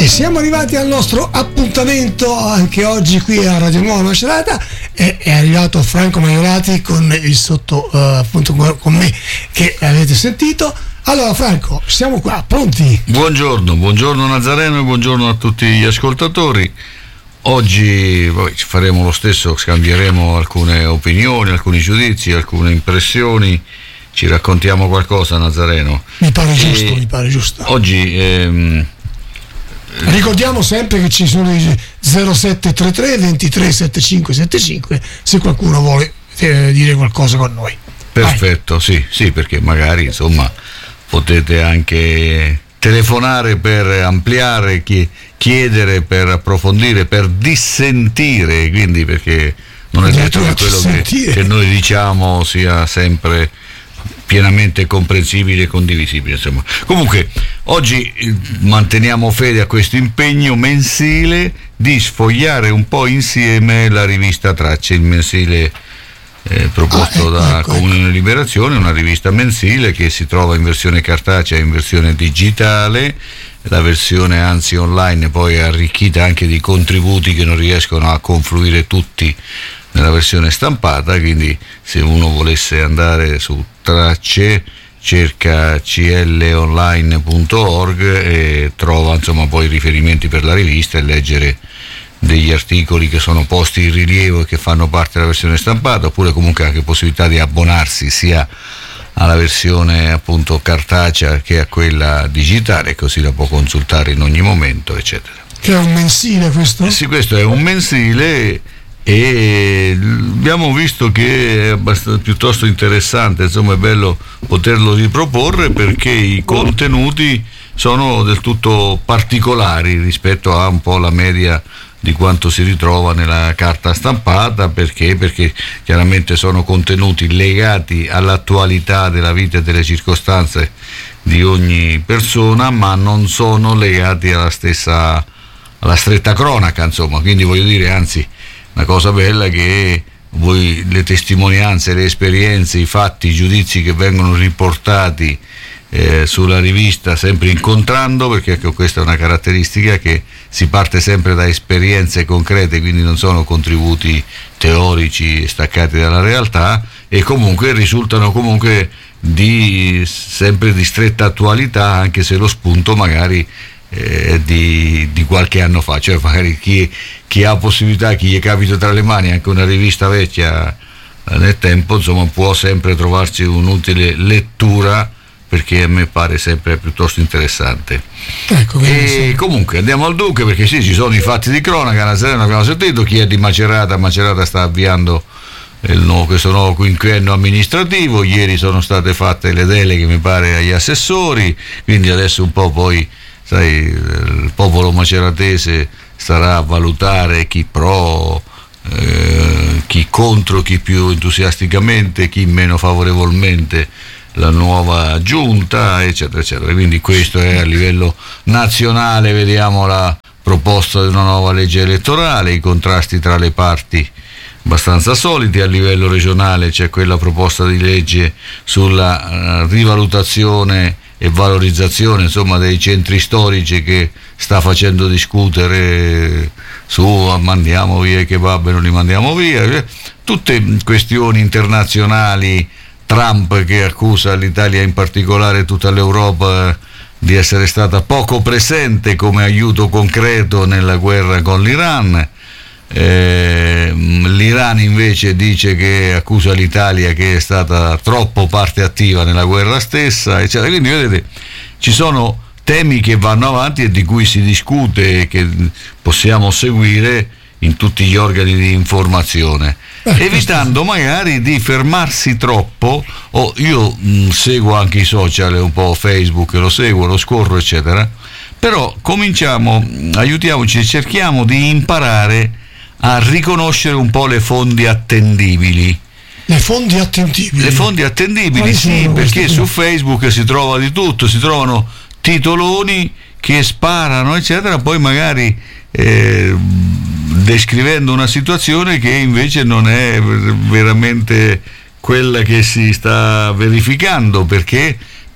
E siamo arrivati al nostro appuntamento anche oggi qui a Radio Nuova Macerata. È arrivato Franco Maiorati con il sotto appunto con me che avete sentito. Allora Franco, siamo qua, pronti? Buongiorno Nazareno e buongiorno a tutti gli ascoltatori. Oggi faremo lo stesso, scambieremo alcune opinioni, alcuni giudizi, alcune impressioni. Ci raccontiamo qualcosa, Nazareno? Mi pare giusto. Oggi ricordiamo sempre che ci sono i 0733 23 75 75 se qualcuno vuole dire qualcosa con noi. Perfetto, sì, perché magari insomma potete anche telefonare per ampliare, chiedere per approfondire, per dissentire, quindi perché non è detto che quello che noi diciamo sia sempre pienamente comprensibile e condivisibile, insomma. Comunque oggi manteniamo fede a questo impegno mensile di sfogliare un po' insieme la rivista Tracce, il mensile proposto da Comunione Liberazione, una rivista mensile che si trova in versione cartacea e in versione digitale. La versione anzi online poi è arricchita anche di contributi che non riescono a confluire tutti nella versione stampata, quindi se uno volesse andare su Tracce cerca clonline.org e trova insomma poi riferimenti per la rivista e leggere degli articoli che sono posti in rilievo e che fanno parte della versione stampata, oppure comunque anche possibilità di abbonarsi sia alla versione appunto cartacea che a quella digitale, così la può consultare in ogni momento, eccetera. Che è un mensile questo? Sì, questo è un mensile e abbiamo visto che è piuttosto interessante, insomma è bello poterlo riproporre perché i contenuti sono del tutto particolari rispetto a un po' la media di quanto si ritrova nella carta stampata. Perché chiaramente sono contenuti legati all'attualità della vita e delle circostanze di ogni persona, ma non sono legati alla stretta cronaca, insomma. Quindi voglio dire, anzi, una cosa bella che voi le testimonianze, le esperienze, i fatti, i giudizi che vengono riportati sulla rivista, sempre incontrando, perché ecco, questa è una caratteristica, che si parte sempre da esperienze concrete, quindi non sono contributi teorici staccati dalla realtà, e comunque risultano comunque sempre di stretta attualità, anche se lo spunto magari di qualche anno fa, cioè magari chi ha possibilità, chi gli capita tra le mani anche una rivista vecchia nel tempo, insomma può sempre trovarci un'utile lettura, perché a me pare sempre piuttosto interessante. Ecco, e comunque andiamo al dunque, perché sì, ci sono i fatti di cronaca. Nazareno abbiamo sentito, chi è di Macerata sta avviando questo nuovo quinquennio amministrativo. Ieri sono state fatte le deleghe, mi pare, agli assessori, quindi adesso un po' poi sai, il popolo maceratese starà a valutare chi pro, chi contro, chi più entusiasticamente, chi meno favorevolmente la nuova giunta, eccetera eccetera. Quindi questo è a livello nazionale. Vediamo la proposta di una nuova legge elettorale, i contrasti tra le parti abbastanza soliti. A livello regionale c'è quella proposta di legge sulla rivalutazione e valorizzazione, insomma, dei centri storici, che sta facendo discutere su mandiamo via i kebab e non li mandiamo via, tutte questioni internazionali. Trump che accusa l'Italia, in particolare tutta l'Europa, di essere stata poco presente come aiuto concreto nella guerra con l'Iran. L'Iran invece dice che accusa l'Italia che è stata troppo parte attiva nella guerra stessa, eccetera. Quindi vedete, ci sono temi che vanno avanti e di cui si discute e che possiamo seguire in tutti gli organi di informazione, evitando magari di fermarsi troppo. Io seguo anche i social, un po' Facebook, lo seguo, lo scorro, eccetera, però aiutiamoci, cerchiamo di imparare a riconoscere un po' le fonti attendibili. Le fonti attendibili, sì, perché su Facebook si trova di tutto, si trovano titoloni che sparano, eccetera, poi magari descrivendo una situazione che invece non è veramente quella che si sta verificando, perché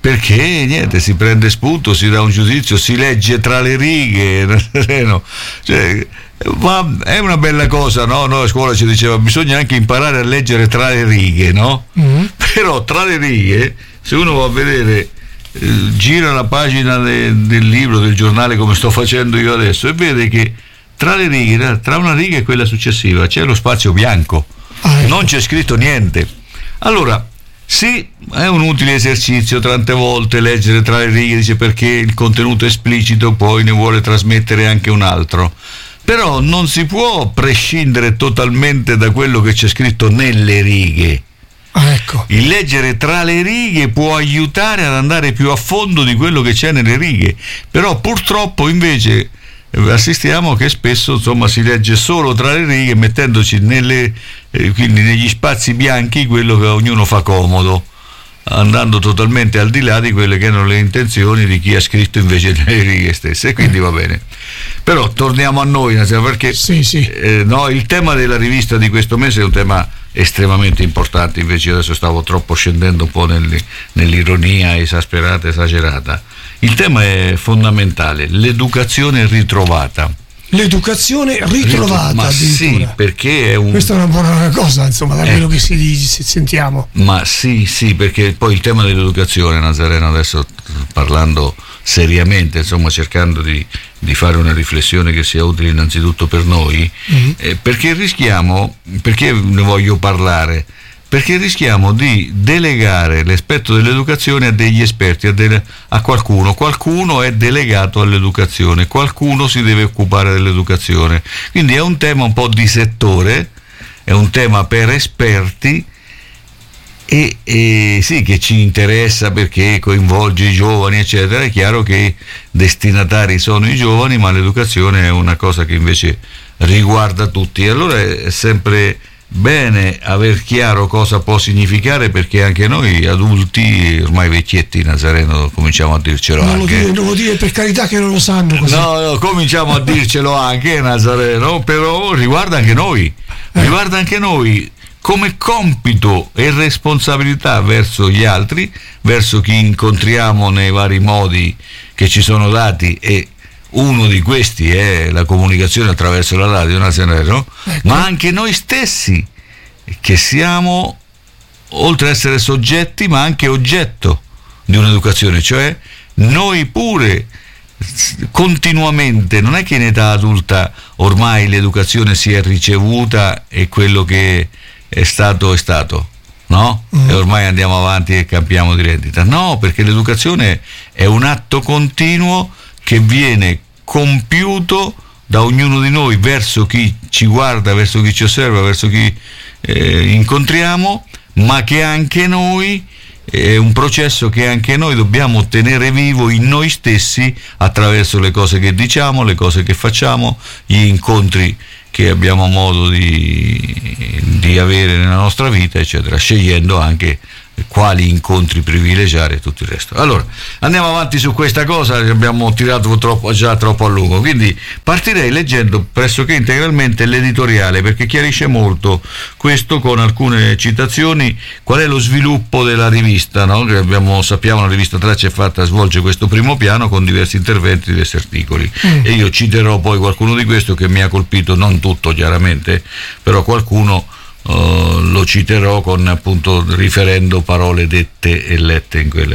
perché niente, si prende spunto, si dà un giudizio, si legge tra le righe, si prende spunto, si dà un giudizio, si legge tra le righe, cioè, ma è una bella cosa, no? Noi a scuola ci diceva bisogna anche imparare a leggere tra le righe, no? Però tra le righe, se uno va a vedere, gira la pagina del libro, del giornale, come sto facendo io adesso, e vede che tra le righe, tra una riga e quella successiva, c'è lo spazio bianco, non c'è scritto niente. Allora, sì, è un utile esercizio tante volte leggere tra le righe, dice, perché il contenuto esplicito poi ne vuole trasmettere anche un altro, però non si può prescindere totalmente da quello che c'è scritto nelle righe. Ecco. Il leggere tra le righe può aiutare ad andare più a fondo di quello che c'è nelle righe, però purtroppo invece assistiamo che spesso, insomma, si legge solo tra le righe, mettendoci quindi negli spazi bianchi quello che a ognuno fa comodo, andando totalmente al di là di quelle che erano le intenzioni di chi ha scritto invece nelle righe stesse, e quindi va bene. Però torniamo a noi, perché sì. No, il tema della rivista di questo mese è un tema estremamente importante. Invece io adesso stavo troppo scendendo un po' nell'ironia esasperata, esagerata. Il tema è fondamentale: l'educazione ritrovata. L'educazione ritrovata, ma sì, perché questa è una buona cosa, insomma, da quello che si sentiamo. Ma sì, perché poi il tema dell'educazione, Nazareno, adesso parlando seriamente, insomma, cercando di fare una riflessione che sia utile innanzitutto per noi, perché ne voglio parlare? Perché rischiamo di delegare l'aspetto dell'educazione a degli esperti, a qualcuno è delegato all'educazione, qualcuno si deve occupare dell'educazione, quindi è un tema un po' di settore, è un tema per esperti, e sì, che ci interessa perché coinvolge i giovani, eccetera. È chiaro che i destinatari sono i giovani, ma l'educazione è una cosa che invece riguarda tutti, e allora è sempre bene aver chiaro cosa può significare, perché anche noi adulti, ormai vecchietti, Nazareno, cominciamo a dircelo anche. Non lo dire per carità, che non lo sanno così. No, cominciamo a dircelo anche, Nazareno, però riguarda anche noi, come compito e responsabilità verso gli altri, verso chi incontriamo nei vari modi che ci sono dati, e uno di questi è la comunicazione attraverso la radio, Nazareno, ecco. Ma anche noi stessi, che siamo, oltre ad essere soggetti, ma anche oggetto di un'educazione, cioè noi pure continuamente, non è che in età adulta ormai l'educazione si è ricevuta e quello che è stato, no? E ormai andiamo avanti e cambiamo di rendita. No, perché l'educazione è un atto continuo che viene compiuto da ognuno di noi verso chi ci guarda, verso chi ci osserva, verso chi incontriamo, ma che anche noi è un processo che anche noi dobbiamo tenere vivo in noi stessi attraverso le cose che diciamo, le cose che facciamo, gli incontri che abbiamo modo di avere nella nostra vita, eccetera, scegliendo anche quali incontri privilegiare e tutto il resto. Allora, andiamo avanti su questa cosa, abbiamo tirato già troppo a lungo, quindi partirei leggendo pressoché integralmente l'editoriale, perché chiarisce molto questo, con alcune citazioni, qual è lo sviluppo della rivista, no? Che sappiamo, la rivista Tracce svolge questo primo piano con diversi interventi, diversi articoli, e io citerò poi qualcuno di questo che mi ha colpito, non tutto chiaramente, però qualcuno lo citerò con, appunto, riferendo parole dette e lette in quelle.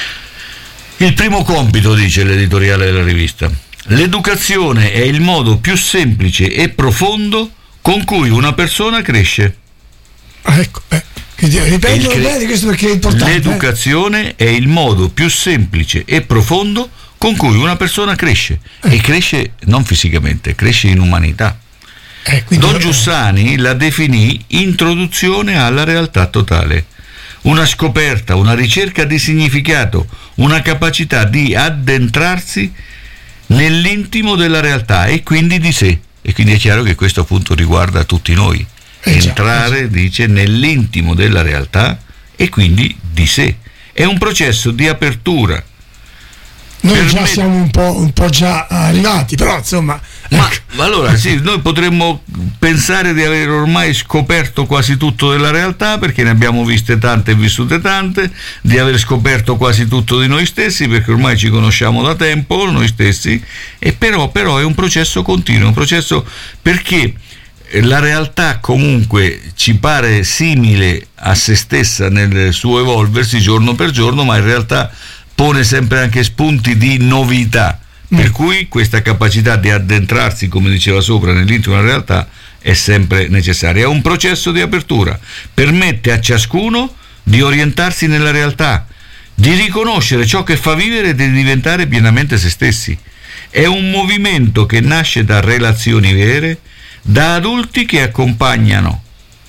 Il primo compito, dice l'editoriale della rivista: l'educazione è il modo più semplice e profondo con cui una persona cresce. Ecco, ripeto bene questo perché è importante. L'educazione è il modo più semplice e profondo con cui una persona cresce, e cresce non fisicamente, cresce in umanità. Don Giussani la definì introduzione alla realtà totale, una scoperta, una ricerca di significato, una capacità di addentrarsi nell'intimo della realtà e quindi di sé. E quindi è chiaro che questo appunto riguarda tutti noi. Entrare, dice, nell'intimo della realtà e quindi di sé. È un processo di apertura Noi già siamo un po' già arrivati, però insomma. Ma allora sì, noi potremmo pensare di aver ormai scoperto quasi tutto della realtà, perché ne abbiamo viste tante e vissute tante, di aver scoperto quasi tutto di noi stessi, perché ormai ci conosciamo da tempo noi stessi, e però è un processo continuo, un processo, perché la realtà comunque ci pare simile a se stessa nel suo evolversi giorno per giorno, ma in realtà pone sempre anche spunti di novità, per cui questa capacità di addentrarsi, come diceva sopra, nell'intimo della realtà è sempre necessaria. È un processo di apertura, permette a ciascuno di orientarsi nella realtà, di riconoscere ciò che fa vivere e di diventare pienamente se stessi. È un movimento che nasce da relazioni vere, da adulti che accompagnano,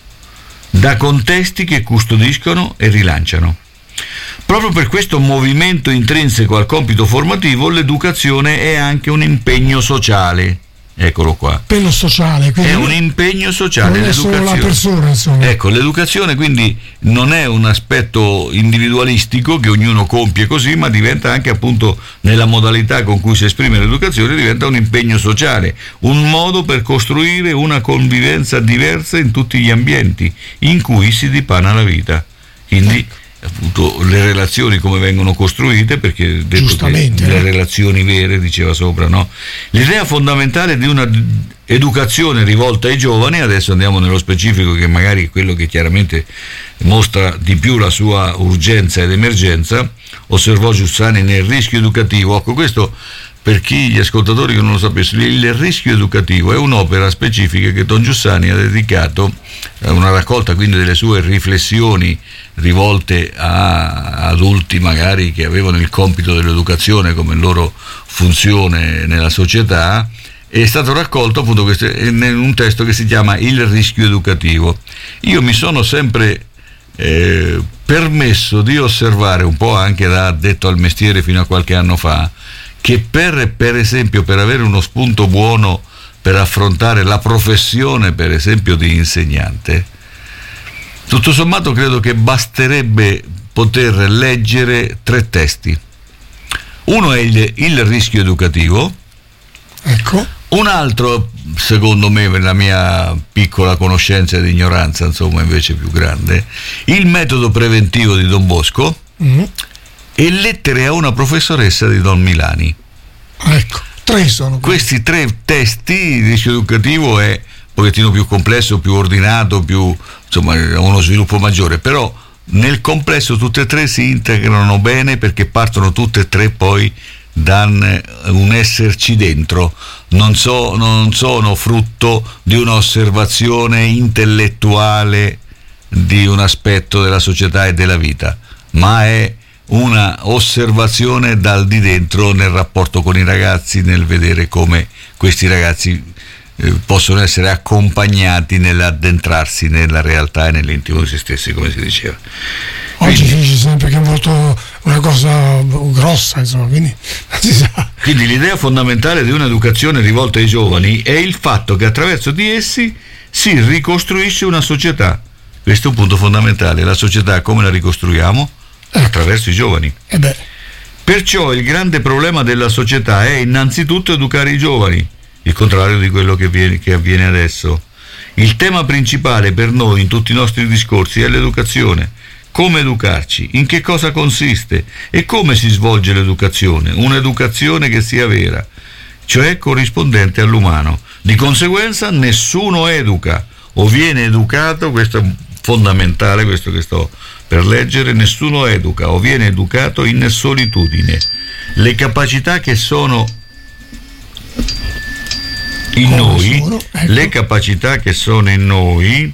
da contesti che custodiscono e rilanciano. Proprio per questo movimento intrinseco al compito formativo, l'educazione è anche un impegno sociale. Eccolo qua. Impegno sociale, quindi è un impegno sociale. Non è solo la persona, insomma. Ecco, l'educazione quindi non è un aspetto individualistico che ognuno compie così, ma diventa anche, appunto, nella modalità con cui si esprime l'educazione, diventa un impegno sociale, un modo per costruire una convivenza diversa in tutti gli ambienti in cui si dipana la vita. Quindi appunto le relazioni come vengono costruite, perché detto che le relazioni vere, diceva sopra, no? L'idea fondamentale di una educazione rivolta ai giovani, adesso andiamo nello specifico, che magari è quello che chiaramente mostra di più la sua urgenza ed emergenza, osservò Giussani nel rischio educativo. Ecco, questo per chi gli ascoltatori che non lo sapessero, il rischio educativo è un'opera specifica che Don Giussani ha dedicato a una raccolta, quindi, delle sue riflessioni rivolte a adulti magari che avevano il compito dell'educazione come loro funzione nella società. È stato raccolto appunto in un testo che si chiama Il rischio educativo. Io mi sono sempre permesso di osservare, un po' anche da addetto al mestiere fino a qualche anno fa, che per esempio per avere uno spunto buono per affrontare la professione, per esempio, di insegnante, tutto sommato credo che basterebbe poter leggere 3 testi. Uno è il rischio educativo, ecco. Un altro, secondo me, per la mia piccola conoscenza ed ignoranza, insomma, invece più grande, il metodo preventivo di Don Bosco, e Lettere a una professoressa di Don Milani. Ecco, 3 sono questi 3 testi. Il rischio educativo è un pochettino più complesso, più ordinato, più, insomma, uno sviluppo maggiore, però nel complesso tutte e 3 si integrano bene, perché partono tutte e 3 poi da un esserci dentro, non sono frutto di un'osservazione intellettuale di un aspetto della società e della vita, ma è una osservazione dal di dentro nel rapporto con i ragazzi, nel vedere come questi ragazzi possono essere accompagnati nell'addentrarsi nella realtà e nell'intimo di se stessi, come si diceva. Oggi si dice sempre che è molto una cosa grossa, insomma, quindi si sa. Quindi l'idea fondamentale di un'educazione rivolta ai giovani è il fatto che attraverso di essi si ricostruisce una società. Questo è un punto fondamentale. La società come la ricostruiamo? Attraverso i giovani. Perciò il grande problema della società è innanzitutto educare i giovani, il contrario di quello che avviene adesso. Il tema principale per noi in tutti i nostri discorsi è l'educazione. Come educarci, in che cosa consiste e come si svolge l'educazione, un'educazione che sia vera, cioè corrispondente all'umano. Di conseguenza nessuno educa o viene educato, questo è fondamentale, questo che sto per leggere, nessuno educa o viene educato in solitudine. Le capacità che sono in noi, le capacità che sono in noi,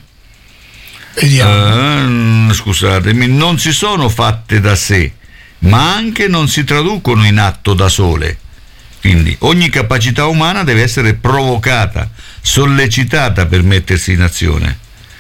scusatemi, non si sono fatte da sé, ma anche non si traducono in atto da sole. Quindi ogni capacità umana deve essere provocata, sollecitata per mettersi in azione.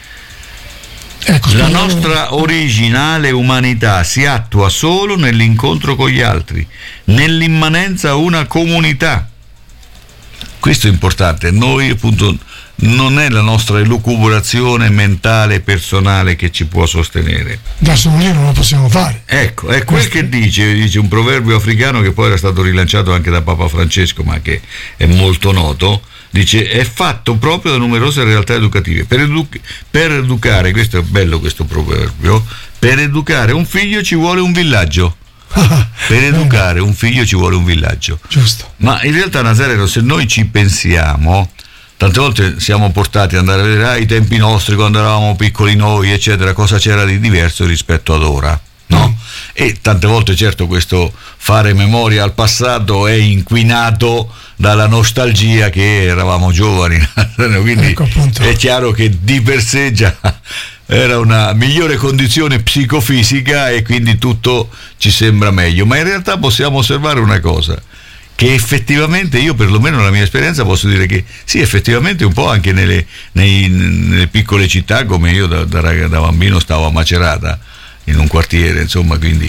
La nostra originale umanità si attua solo nell'incontro con gli altri, nell'immanenza a una comunità. Questo è importante. Noi appunto non è la nostra elucubrazione mentale personale che ci può sostenere. Da soli non lo possiamo fare. Ecco, è quel che dice un proverbio africano che poi era stato rilanciato anche da Papa Francesco, ma che è molto noto. Dice: è fatto proprio da numerose realtà educative. Per educare, questo è bello questo proverbio, per educare un figlio ci vuole un villaggio. Per educare un figlio ci vuole un villaggio. Giusto. Ma in realtà, Nazareno, se noi ci pensiamo, tante volte siamo portati ad andare a vedere ai tempi nostri, quando eravamo piccoli noi, eccetera, cosa c'era di diverso rispetto ad ora, no? E tante volte, certo, questo fare memoria al passato è inquinato dalla nostalgia che eravamo giovani, quindi ecco, è chiaro che di per sé già era una migliore condizione psicofisica e quindi tutto ci sembra meglio. Ma in realtà possiamo osservare una cosa, che effettivamente, io perlomeno nella mia esperienza posso dire che sì, effettivamente un po' anche nelle piccole città, come io da bambino stavo a Macerata in un quartiere, insomma, quindi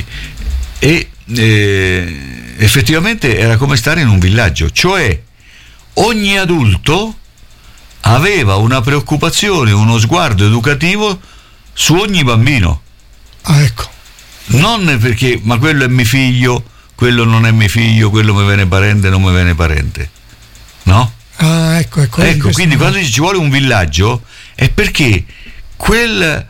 effettivamente era come stare in un villaggio, cioè ogni adulto aveva una preoccupazione, uno sguardo educativo su ogni bambino. Ecco. Non perché, ma quello è mio figlio, quello non è mio figlio, quello mi viene parente, non mi viene parente, no? Ecco, quindi quando ci vuole un villaggio è perché quella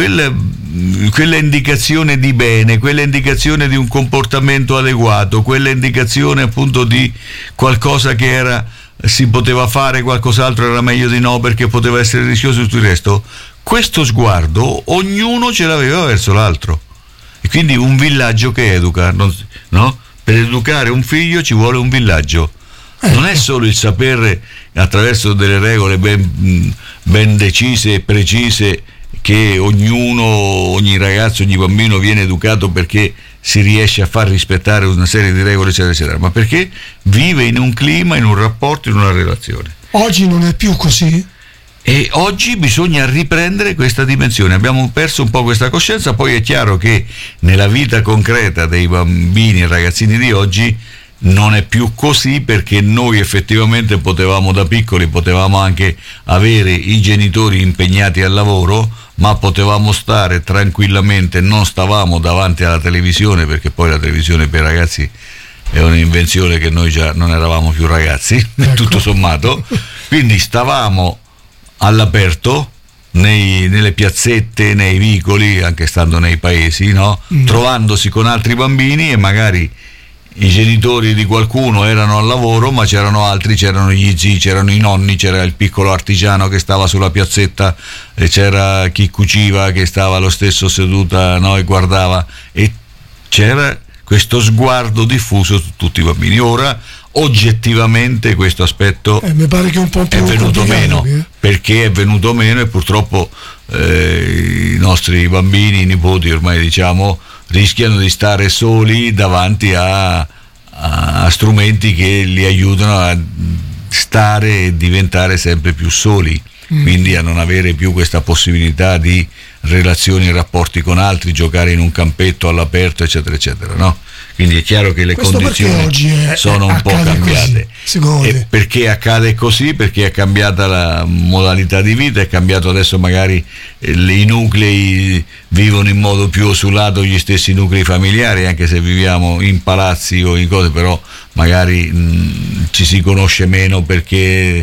indicazione di bene, quella indicazione di un comportamento adeguato, quella indicazione appunto di qualcosa che si poteva fare, qualcos'altro era meglio di no perché poteva essere rischioso e tutto il resto, questo sguardo ognuno ce l'aveva verso l'altro. E quindi un villaggio che educa, no? Per educare un figlio ci vuole un villaggio. Non è solo il sapere attraverso delle regole ben decise e precise che ogni ragazzo, ogni bambino viene educato perché si riesce a far rispettare una serie di regole, eccetera, eccetera, ma perché vive in un clima, in un rapporto, in una relazione. Oggi non è più così? E oggi bisogna riprendere questa dimensione. Abbiamo perso un po' questa coscienza. Poi è chiaro che nella vita concreta dei bambini e ragazzini di oggi non è più così, perché noi effettivamente da piccoli potevamo anche avere i genitori impegnati al lavoro, ma potevamo stare tranquillamente, non stavamo davanti alla televisione, perché poi la televisione per i ragazzi è un'invenzione che noi già non eravamo più ragazzi, ecco. Tutto sommato, quindi stavamo all'aperto nelle piazzette, nei vicoli, anche stando nei paesi, no? Trovandosi con altri bambini, e magari i genitori di qualcuno erano al lavoro, ma c'erano altri, c'erano gli zii, c'erano i nonni, c'era il piccolo artigiano che stava sulla piazzetta, e c'era chi cuciva che stava lo stesso seduta, no? E guardava, e c'era questo sguardo diffuso su tutti i bambini. Ora oggettivamente questo aspetto mi pare che un po' più è venuto meno, perché è venuto meno, e purtroppo i nostri bambini, i nipoti ormai, diciamo, rischiano di stare soli davanti a strumenti che li aiutano a stare e diventare sempre più soli, quindi a non avere più questa possibilità di relazioni e rapporti con altri, giocare in un campetto all'aperto, eccetera, eccetera, no? Quindi è chiaro che le condizioni sono un po' cambiate. E perché accade così? Perché è cambiata la modalità di vita, è cambiato adesso, magari i nuclei vivono in modo più osulato, gli stessi nuclei familiari, anche se viviamo in palazzi o in cose, però magari ci si conosce meno perché